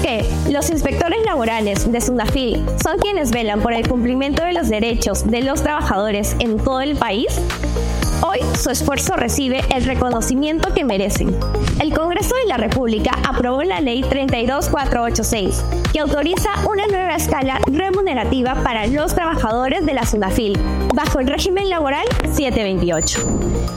que los inspectores laborales de SUNAFIL son quienes velan por el cumplimiento de los derechos de los trabajadores en todo el país, hoy su esfuerzo recibe el reconocimiento que merecen. El Congreso de la República aprobó la Ley 32486, que autoriza una nueva escala remunerativa para los trabajadores de la SUNAFIL, bajo el régimen laboral 728.